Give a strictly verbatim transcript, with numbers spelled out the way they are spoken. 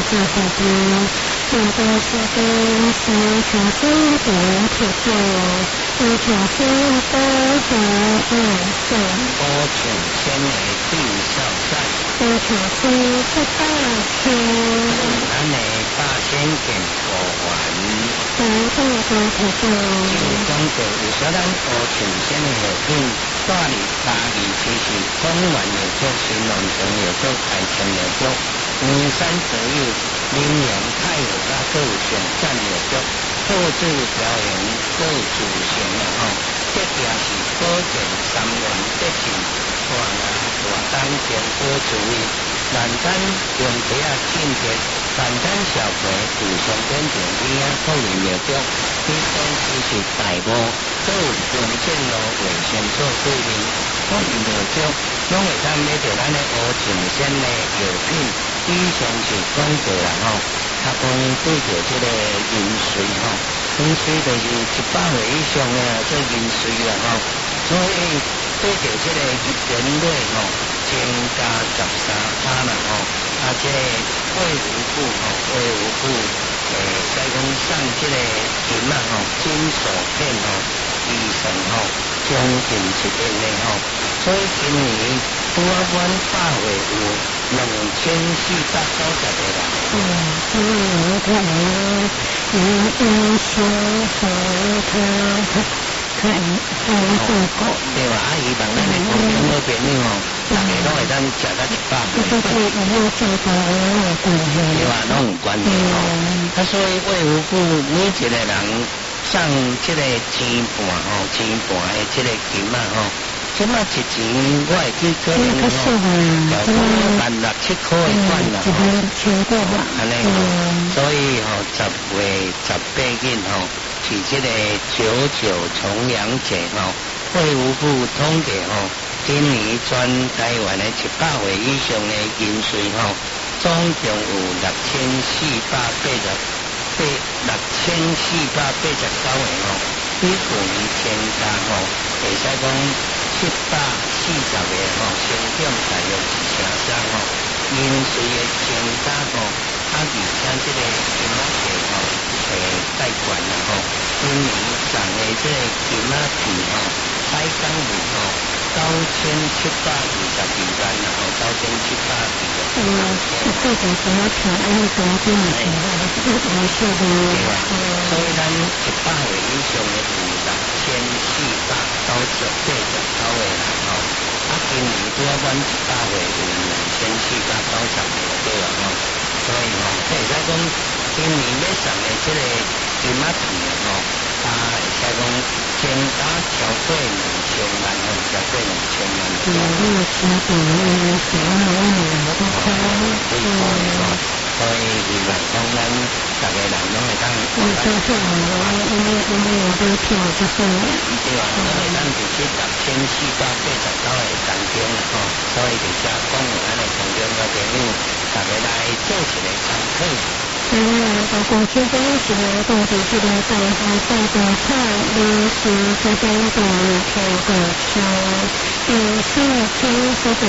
是何之？万般是根，是求生不可救，为求生多何不胜？ 多求仙的地少善， 多求生不大天。 咱的大仙见佛还。 多多多可救。 就讲到有些咱多求仙的药品，带入家己其实公园药局、新农场药局、大清药局、云山泽有、林阳太有啦，各有选战药局，各自表演各主型的吼，这也是保健三元得劲，大拿大当健保主义，难单用皮啊清洁，难单小肥补充点点医啊，各类药局，医生支持大夫，各有用健路卫生做规定，各类药局拢会当买到咱的乌青仙的药品。以上是讲过啦吼，他讲对着这个饮水吼，饮水就是一百岁以上的做饮水啦吼，所以对着这个一点类吼，增加十三趴啦吼，啊这个胃无固吼，胃无固，诶，再讲上这个金啊吼，金属片吼，医生吼，将近一亿的吼，所以今年拄啊阮百岁有两千四百九十个人。 嗯，所以我可能有一些和他看看这个。 对吧？阿姨帮咱的朋友那边呢吼，大家拢会当食到一百岁。 这个有没有这个有关系？ 对吧？拢有关系吼。啊，所以胃无固，每一个人上这个钱半吼，钱半的这个金啊吼。即马一钱我会记可能吼，要讲万六七块的款啦吼，安尼吼，所以吼十月十八日吼是即个九九重阳节吼，胃无固统计吼，今年全台湾的一百岁以上的人数吼，总共有六千四百八十八六千四百八十九个吼，比去年增加吼，会使讲。七百四十个吼，成长大约一成三吼，因随的增加吼，啊而且这个金仔价吼，诶贷款啦吼，今年涨的这个金仔币吼，采港币吼，九千七百二十二万啦吼，九千七百二十二万。嗯， 这个什么平安中金的平安，这个是的。对啊， 所以咱一百岁以上的有六千四百九十八十九个人吼，啊，今年拄啊阮一百岁有两千四百九十个对啊吼，所以吼，即会使讲今年要送的即个金仔币吼，啊，会使讲增加超过两千万吼，超过两千万。嗯， 那个钱币呢，是啊，我们都看。 嗯。所以希望讲咱逐个人拢会当， 我相信我，因为因为我都听我就是， 对啊，拢会当伫这六千四百八十九个当中吼，所以伫遮讲有咱的朋友和朋友，逐个来做一个参考。 所以呢，包括今天是到底这个大学大的看历史这边的这个书，也是听这个